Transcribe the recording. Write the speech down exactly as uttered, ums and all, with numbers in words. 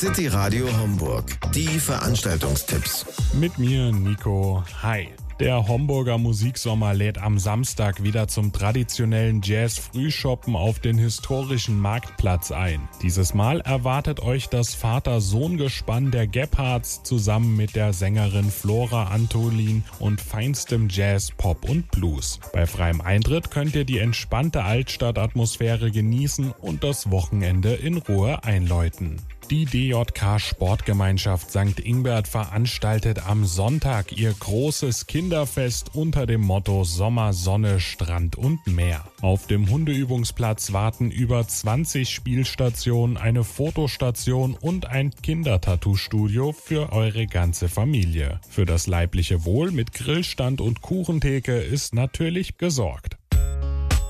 City Radio Homburg. Die Veranstaltungstipps. Mit mir, Nico. Hi. Der Homburger Musiksommer lädt am Samstag wieder zum traditionellen Jazz-Frühschoppen auf den historischen Marktplatz ein. Dieses Mal erwartet euch das Vater-Sohn-Gespann der Gebhards zusammen mit der Sängerin Flora Antolin und feinstem Jazz, Pop und Blues. Bei freiem Eintritt könnt ihr die entspannte Altstadtatmosphäre genießen und das Wochenende in Ruhe einläuten. Die D J K Sportgemeinschaft Sankt Ingbert veranstaltet am Sonntag ihr großes Kinderfest unter dem Motto Sommer, Sonne, Strand und Meer. Auf dem Hundeübungsplatz warten über zwanzig Spielstationen, eine Fotostation und ein Kindertattoo-Studio für eure ganze Familie. Für das leibliche Wohl mit Grillstand und Kuchentheke ist natürlich gesorgt.